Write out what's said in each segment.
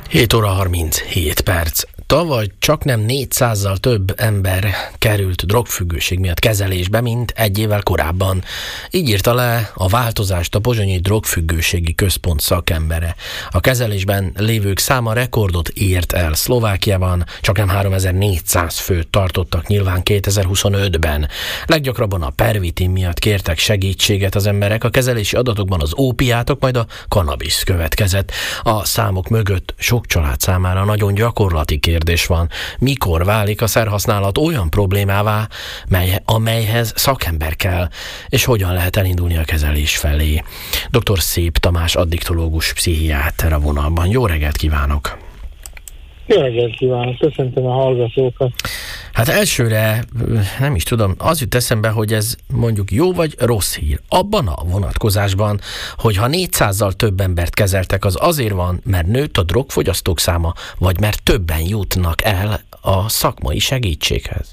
7 óra 37 perc. Tavaly csaknem 400-zal több ember került drogfüggőség miatt kezelésbe, mint egy évvel korábban. Így írta le a változást a Pozsonyi Drogfüggőségi Központ szakembere. A kezelésben lévők száma rekordot ért el. Szlovákiában csaknem 3400 főt tartottak nyilván 2025-ben. Leggyakrabban a pervitin miatt kértek segítséget az emberek. A kezelési adatokban az ópiátok, majd a kannabisz következett. A számok mögött sok család számára nagyon gyakorlati kérdés van. Mikor válik a szerhasználat olyan problémává, amelyhez szakember kell, és hogyan lehet elindulni a kezelés felé? Dr. Szép Tamás addiktológus pszichiáter a vonalban. Jó reggelt kívánok! Jó reggelt kívánok! Köszöntöm a hallgatókat! Hát elsőre, nem is tudom, az jut eszembe, hogy ez mondjuk jó vagy rossz hír. Abban a vonatkozásban, hogy ha 400-zal több embert kezeltek, az azért van, mert nőtt a drogfogyasztók száma, vagy mert többen jutnak el a szakmai segítséghez?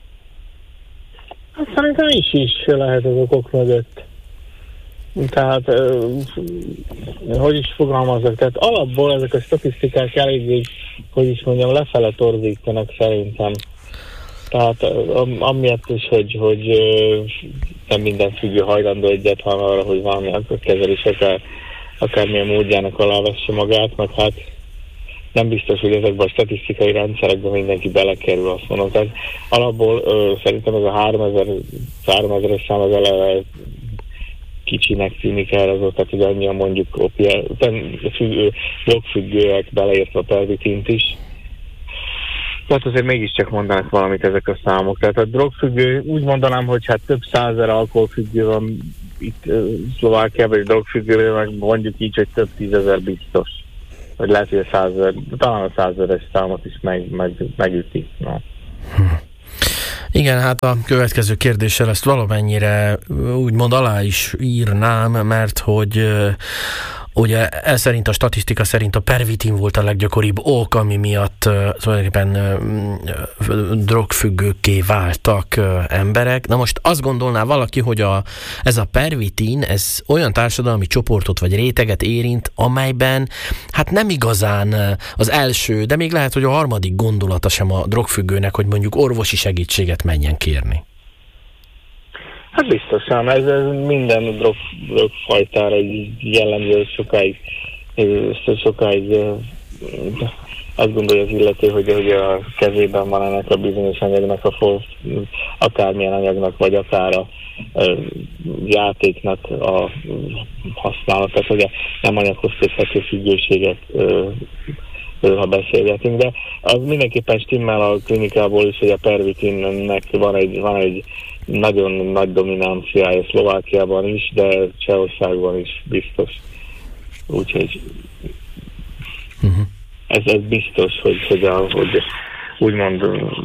Hát szerintem is lehet az okok mögött. Tehát, hogy is fogalmazok, tehát alapból ezek a statisztikák eléggé, hogy is mondjam, lefele torzítanak szerintem. Tehát amiatt is, hogy nem minden függő hajlandó egyet van arra, hogy valami kezelés akármilyen módjának alávesse magát, meg hát nem biztos, hogy ezekben a statisztikai rendszerekben mindenki belekerül, azt mondom. Tehát alapból szerintem ez a 3000-es szám az eleve kicsinek tűnik el azok, tehát hogy annyian mondjuk drogfüggőek, beleértve a pervitint is. Tehát azért mégiscsak mondanak valamit ezek a számok. Tehát a drogfüggő, úgy mondanám, hogy hát több százezer alkoholfüggő van itt Szlovákiában, és drogfüggő, meg mondjuk így, hogy több tízezer biztos. Vagy lehet, hogy a 100 000, talán a 100 000-es számot is megüti. No. Igen, hát a következő kérdéssel ezt valamennyire úgymond alá is írnám, mert hogy ugye ez szerint a statisztika szerint a pervitin volt a leggyakoribb ok, ami miatt tulajdonképpen drogfüggőkké váltak emberek. Na most azt gondolná valaki, hogy ez a pervitin, ez olyan társadalmi csoportot vagy réteget érint, amelyben hát nem igazán az első, de még lehet, hogy a harmadik gondolata sem a drogfüggőnek, hogy mondjuk orvosi segítséget menjen kérni. Hát biztosan, ez minden drogfajtára jellemző, sokáig azt gondolja az illető, hogy a kezében van ennek a bizonyos anyagnak, akármilyen anyagnak, vagy akár a játéknak a használat, tehát hogy nem anyaghoz köthető függőségekről, ha beszélgetünk, de az mindenképpen stimmel a klinikából is, hogy a pervitinnek van egy nagyon nagy dominanciája Szlovákiában is, de Csehországban is biztos. Úgyhogy ez biztos, hogy úgymond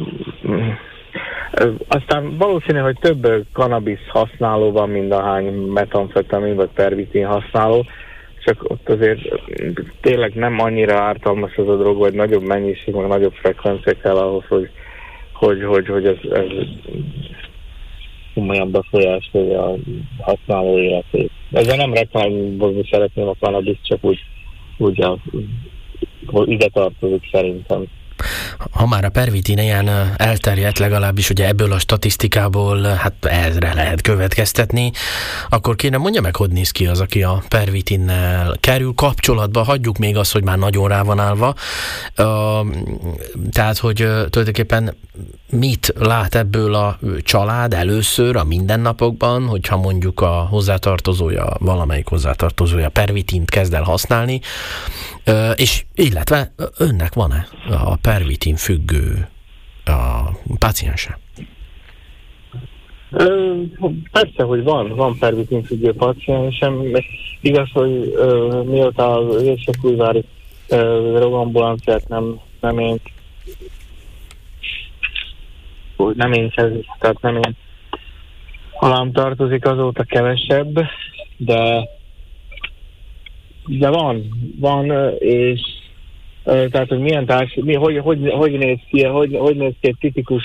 aztán valószínű, hogy több kannabisz használó van, mint ahány metamfetamin vagy pervitin használó, csak ott azért tényleg nem annyira ártalmas ez a drog, vagy nagyobb mennyiség, vagy nagyobb frekvencia kell ahhoz, hogy ez komolyan befolyásolja a használó életét. Ezzel nem reklámozni szeretném a kannabisz, csak úgy ide tartozik szerintem. Ha már a pervitin ilyen elterjedt, legalábbis ugye ebből a statisztikából hát ezre lehet következtetni, akkor kéne mondja meg, hogy néz ki az, aki a pervitinnel kerül kapcsolatba, hagyjuk még azt, hogy már nagyon rá van állva. Tehát, hogy tulajdonképpen mit lát ebből a család először a mindennapokban, hogyha mondjuk a hozzátartozója, valamelyik hozzátartozója pervitint kezd el használni, és illetve önnek van-e a pervitin függő a páciense? Persze, hogy van pervitin függő páciensem. Igaz, hogy mióta az Érsekújvári drogambulanciát nem én halám tartozik, azóta kevesebb, de van, és tehát, hogy milyen hogy néz ki egy tipikus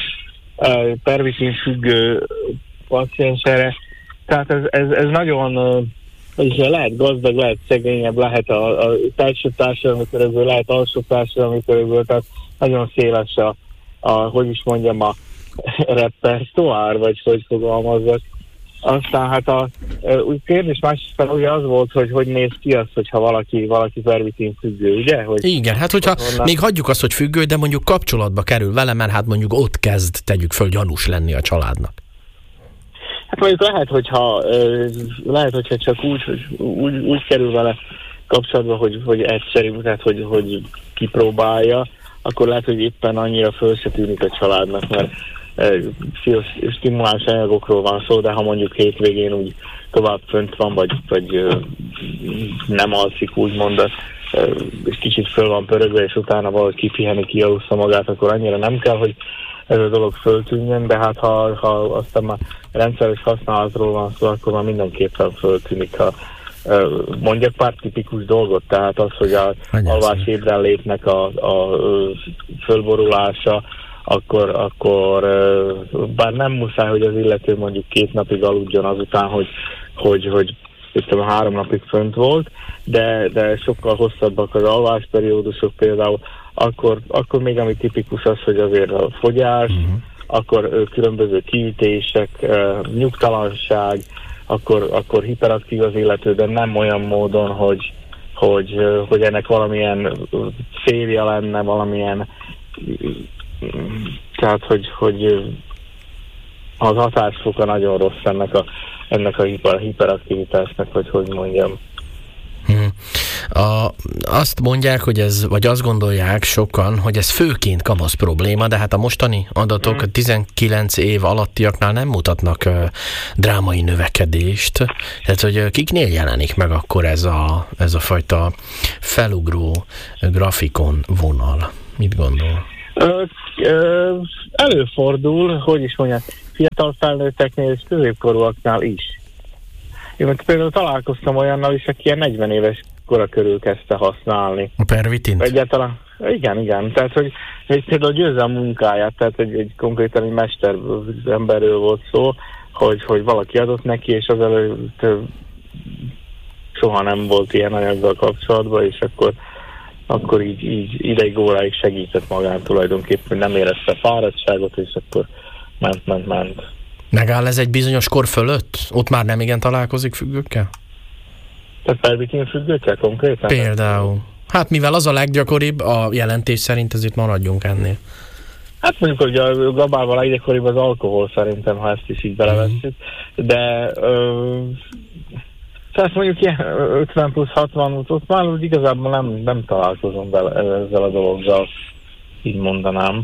pervitin függő paciens erre. Tehát ez nagyon vagyis lehet gazdag, lehet szegényebb, lehet a felső társadalmi körökből, lehet alsó társadalmi körökből, tehát nagyon széles hogy is mondjam, a repertoár, vagy hogy fogalmazzak. Aztán hát úgy kérdés másfél ugye az volt, hogy néz ki az, hogyha valaki pervitin függő, ugye? Hogy igen, hát hogyha még hagyjuk azt, hogy függő, de mondjuk kapcsolatba kerül vele, mert hát mondjuk ott kezd, tegyük föl, gyanús lenni a családnak. Hát mondjuk lehet, hogyha csak úgy kerül vele kapcsolatba, hogy egyszerű, tehát hogy kipróbálja, akkor lehet, hogy éppen annyira föl se tűnik a családnak, mert stimuláns anyagokról van szó, de ha mondjuk hétvégén úgy tovább fönt van, vagy nem alszik úgymond, és kicsit föl van pörögve, és utána valahogy kipiheni, kialussza magát, akkor annyira nem kell, hogy ez a dolog föltűnjön, de hát ha aztán már rendszeres használatról van szó, akkor már mindenképpen föltűnik. Mondjak pár tipikus dolgot, tehát az, hogy a alvás ébren létnek a fölborulása, akkor bár nem muszáj, hogy az illető mondjuk 2 napig aludjon azután, hogy 3 napig fönt volt, de sokkal hosszabbak az alvásperiódusok például, akkor még ami tipikus az, hogy azért a fogyás, akkor különböző kiütések, nyugtalanság, akkor hiperaktív az illető, de nem olyan módon, hogy ennek valamilyen célja lenne, valamilyen, tehát hogy az hatásfoka nagyon rossz ennek a hiperaktivitásnak, vagy hogy mondjam. Azt mondják, hogy vagy azt gondolják sokan, hogy ez főként kamasz probléma, de hát a mostani adatok a 19 év alattiaknál nem mutatnak drámai növekedést. Tehát, hogy kiknél jelenik meg akkor ez a fajta felugró grafikon vonal? Mit gondol? Előfordul, hogy is mondják, fiatal felnőtteknél és középkorúaknál is. Én például találkoztam olyannal is, aki ilyen 40 éves kora körül kezdte használni. A pervitint? Egyáltalán, igen. Tehát, hogy például győzze a munkáját, tehát egy konkrétan egy mester emberről volt szó, hogy valaki adott neki, és azelőtt soha nem volt ilyen anyaggal kapcsolatban, és akkor így ideig óráig segített magán tulajdonképpen, nem érezte fáradtságot, és akkor ment. Megáll ez egy bizonyos kor fölött? Ott már nem igen találkozik függőkkel? Tehát pervitin függőkkel konkrétan? Például. Hát mivel az a leggyakoribb, a jelentés szerint ezért maradjunk ennél. Hát mondjuk, hogy a gabával a leggyakoribb az alkohol szerintem, ha ezt is így belevesszük. De tehát mondjuk ilyen 50 plusz 60, ott már úgy igazából nem találkozom ezzel a dologgal, így mondanám.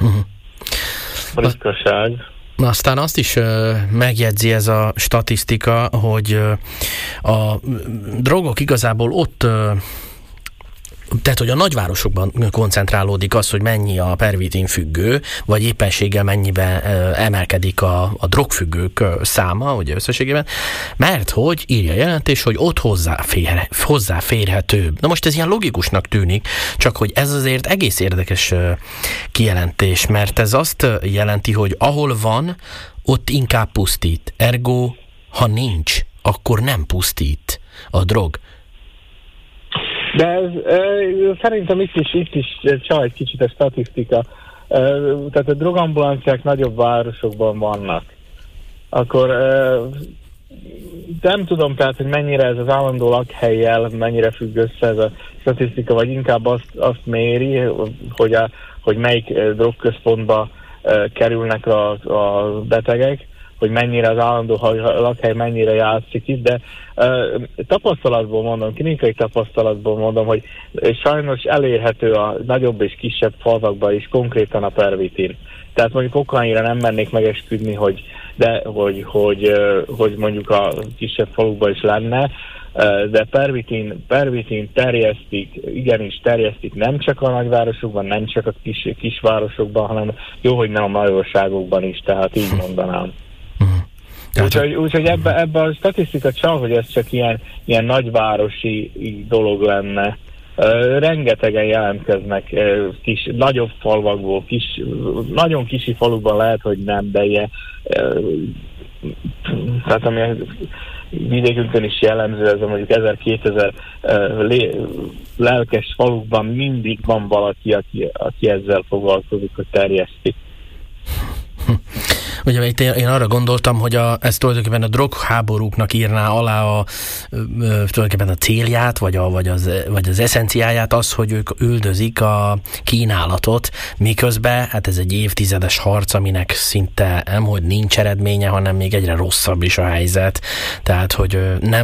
Ritkaság. Aztán azt is megjegyzi ez a statisztika, hogy a drogok igazából ott, tehát hogy a nagyvárosokban koncentrálódik az, hogy mennyi a pervitin függő, vagy éppenséggel mennyibe emelkedik a drogfüggők száma, ugye összességében, mert hogy írja a jelentés, hogy ott hozzáférhetőbb. Na most ez ilyen logikusnak tűnik, csak hogy ez azért egész érdekes kijelentés, mert ez azt jelenti, hogy ahol van, ott inkább pusztít. Ergo, ha nincs, akkor nem pusztít a drog. De szerintem itt is csal egy kicsit a statisztika. Tehát a drogambulanciák nagyobb városokban vannak. Akkor nem tudom tehát, hogy mennyire ez az állandó lakhellyel, mennyire függ össze ez a statisztika, vagy inkább azt méri, hogy melyik drogközpontba kerülnek a betegek, hogy mennyire az állandó lakhely mennyire játszik itt, de tapasztalatból mondom, klinikai tapasztalatból mondom, hogy sajnos elérhető a nagyobb és kisebb falvakban is konkrétan a pervitin. Tehát mondjuk okánira nem mennék megesküdni, hogy mondjuk a kisebb falukban is lenne, de pervitin terjesztik, igenis terjesztik nem csak a nagyvárosokban, nem csak a kisvárosokban, hanem jó, hogy nem a nagyországokban is, tehát így mondanám. Úgyhogy ebbe a statisztika csal, hogy ez csak ilyen nagyvárosi dolog lenne. Rengetegen jelentkeznek nagyobb falvakból, nagyon kisi faluban lehet, hogy nem, de ilyen, tehát ami vidékünkön is jellemző, ez a mondjuk 1000-2000 lelkes falukban mindig van valaki, aki ezzel foglalkozik, hogy terjeszti. Ugye itt én arra gondoltam, hogy ez tulajdonképpen a drogháborúknak írná alá tulajdonképpen a célját, vagy az eszenciáját az, hogy ők üldözik a kínálatot, miközben hát ez egy évtizedes harc, aminek szinte nemhogy nincs eredménye, hanem még egyre rosszabb is a helyzet. Tehát, hogy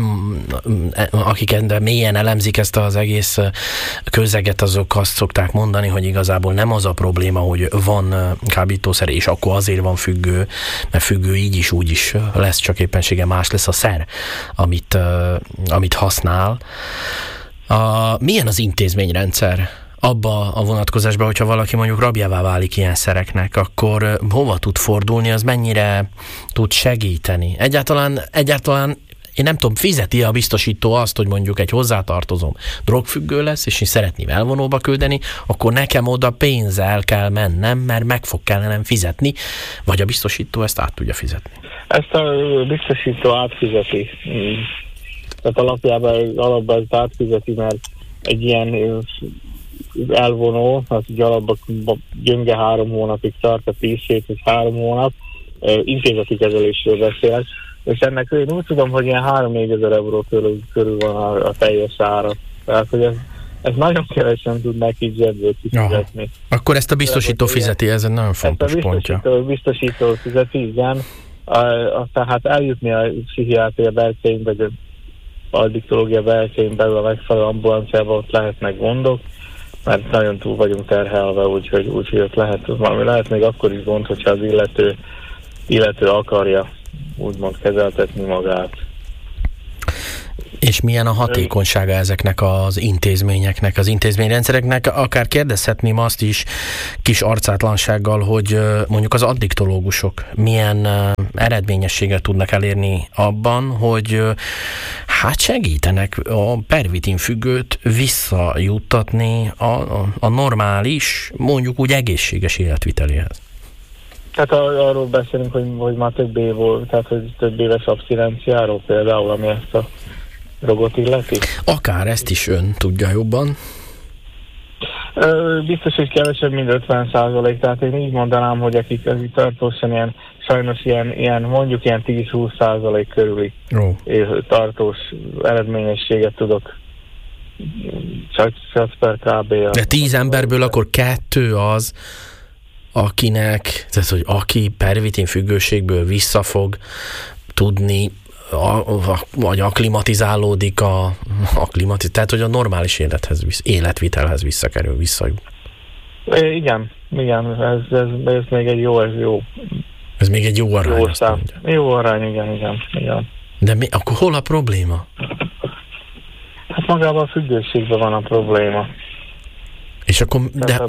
akik mélyen elemzik ezt az egész közeget, azok azt szokták mondani, hogy igazából nem az a probléma, hogy van kábítószer, és akkor azért van függő, mert függő így is, úgy is lesz, csak éppensége más lesz a szer, amit használ. Milyen az intézményrendszer abba a vonatkozásban, hogyha valaki mondjuk rabjává válik ilyen szereknek, akkor hova tud fordulni, az mennyire tud segíteni? Egyáltalán én nem tudom, fizeti a biztosító azt, hogy mondjuk egy hozzátartozom drogfüggő lesz, és én szeretném elvonóba küldeni, akkor nekem oda pénzzel kell mennem, mert meg fog kellene fizetni, vagy a biztosító ezt át tudja fizetni? Ezt a biztosító átfizeti. Tehát alapban ezt átfizeti, mert egy ilyen elvonó, az ugye alapban gyönge 3 hónapig tart, a 10 hét vagy 3 hónap, intézeti kezelésről beszélek, és ennek én úgy tudom, hogy ilyen 3-4 ezer euró körül van a teljes ára. Tehát, hogy ez nagyon kevesen tudnák így zsebből kifizetni. Akkor ezt a biztosító fizeti, ez egy nagyon fontos pontja. A biztosító fizeti, igen. Tehát eljutni a pszichiátria berkein, vagy a addiktológia berkein belül a megfelelő ambulanciába, ott lehetnek gondok, mert nagyon túl vagyunk terhelve, úgyhogy ott lehet még akkor is gond, hogyha az illető akarja úgymond kezeltetni magát. És milyen a hatékonysága ezeknek az intézményeknek, az intézményrendszereknek? Akár kérdezhetném azt is kis arcátlansággal, hogy mondjuk az addiktológusok milyen eredményességet tudnak elérni abban, hogy hát segítenek a pervitin függőt visszajuttatni a normális, mondjuk úgy egészséges életviteléhez. Tehát arról beszélünk, hogy már több év volt, tehát hogy több éves abszinenciáról például, ami ezt a drogot illeti? Akár ezt is ön tudja jobban. Biztos, hogy kevesebb, mint 50%, tehát én így mondanám, hogy akik tartósan sajnos mondjuk ilyen 10-20% körüli tartós eredményességet tudok csak per kb. De 10 emberből akkor 2 az, tehát, hogy aki pervitin függőségből vissza fog tudni, vagy akklimatizálódik, tehát, hogy a normális életvitelhez visszakerül, visszajut. Igen, ez még egy jó. Ez még egy jó arány. Jó arány, igen. De akkor hol a probléma? Hát magában a függőségben van a probléma. És akkor,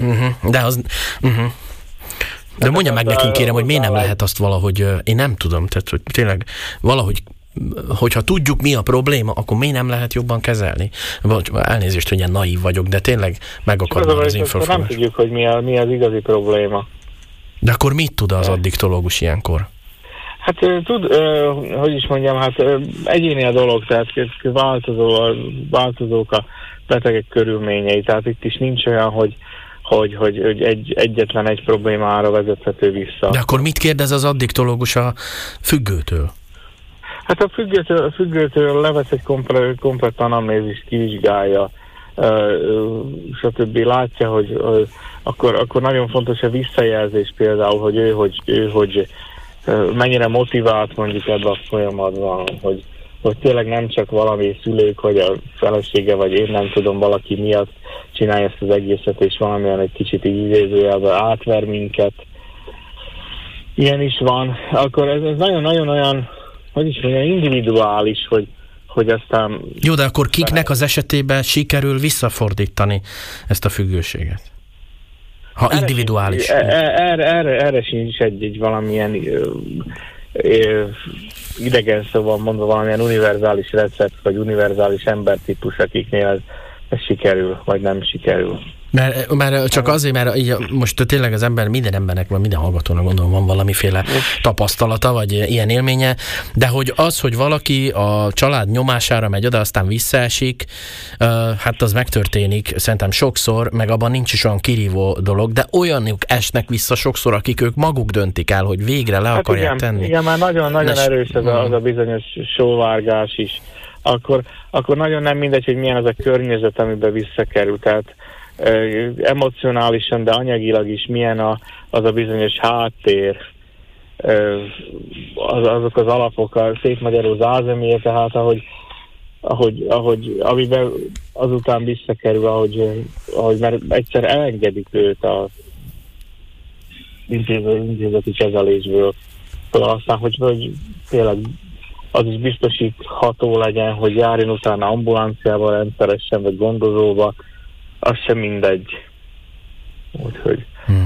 de mondja meg nekünk, kérem, hogy miért nem lehet azt valahogy, én nem tudom, tehát hogy tényleg valahogy, hogyha tudjuk, mi a probléma, akkor miért nem lehet jobban kezelni? Elnézést, hogy ilyen naív vagyok, de tényleg megakadnám az infraforrás. Nem tudjuk, hogy mi az igazi probléma. De akkor mit tud az addiktológus ilyenkor? Hát hogy is mondjam, egyéni a dolog, tehát változók a betegek körülményei, tehát itt is nincs olyan, hogy egyetlen egy problémára vezethető vissza. De akkor mit kérdez az addiktológus a függőtől? Hát a függőtől levesz egy komplet anamnézist, kivizsgálja, stb. Látja, hogy akkor nagyon fontos a visszajelzés például, hogy ő mennyire motivált mondjuk ebben a folyamatban, hogy tényleg nem csak valami szülők, vagy a felesége, vagy én nem tudom, valaki miatt csinálja ezt az egészet, és valamilyen egy kicsit így idézőjelben átver minket. Ilyen is van. Akkor ez nagyon-nagyon olyan, hogy is mondjam, individuális, hogy aztán... Jó, de akkor kiknek az esetében sikerül visszafordítani ezt a függőséget? Ha individuális. Erre sincs egy valamilyen idegen szóval mondva valamilyen univerzális recept, vagy univerzális embertípus, akiknél ez ez sikerül, vagy nem sikerül. Mert csak azért, mert így most tényleg az ember, minden embernek, vagy minden hallgatónak gondolom van valamiféle tapasztalata, vagy ilyen élménye, de hogy az, hogy valaki a család nyomására megy oda, aztán visszaesik, hát az megtörténik szerintem sokszor, meg abban nincs is olyan kirívó dolog, de olyanok esnek vissza sokszor, akik ők maguk döntik el, hogy végre le akarják tenni. Igen, már nagyon erős az a bizonyos sóvárgás is. Akkor nagyon nem mindegy, hogy milyen az a környezet, amiben visszakerül. Tehát emocionálisan, de anyagilag is milyen az a bizonyos háttér, azok az alapok, szétmagyarul zázeméje, tehát ahogy amiben azután visszakerül, ahogy mert egyszer elengedik őt az intézeti kezelésből. Aztán, hogy tényleg az is biztosítható legyen, hogy járjon utána ambulanciával rendszeresen, vagy gondozóba, az sem mindegy. Úgyhogy...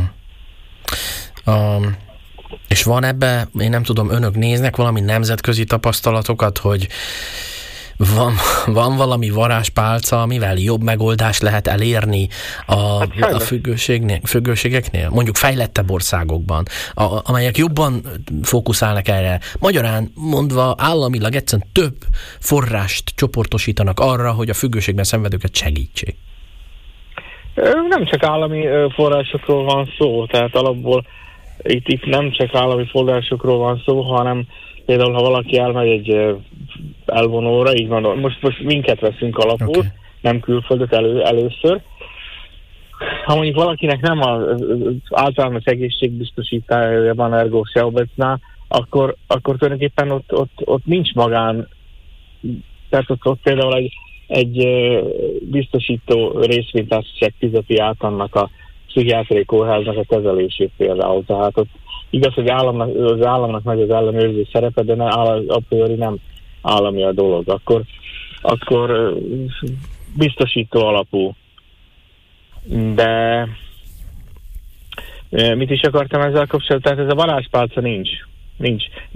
És van ebbe, én nem tudom, önök néznek valami nemzetközi tapasztalatokat, hogy van valami varázspálca, amivel jobb megoldást lehet elérni a függőségeknél? Mondjuk fejlettebb országokban, amelyek jobban fókuszálnak erre. Magyarán mondva államilag egyszerűen több forrást csoportosítanak arra, hogy a függőségben szenvedőket segítsék. Nem csak állami forrásokról van szó, tehát alapból itt nem csak állami forrásokról van szó, hanem például, ha valaki elmegy egy elvonóra, így van, most minket veszünk alapul, okay. Nem külföldet először. Ha mondjuk valakinek nem az általános egészségbiztosításban ergo Szeobecnál, akkor tulajdonképpen ott nincs magán, tehát ott például egy biztosító részvénytársaság fizeti át annak a pszichiátriai kórháznak a kezelését például. Tehát ott igaz, hogy az államnak nagy az ellenőrző szerepe, de a priori nem állami a dolog. Akkor biztosító alapú. De mit is akartam ezzel kapcsolatban? Tehát ez a varázspálca nincs.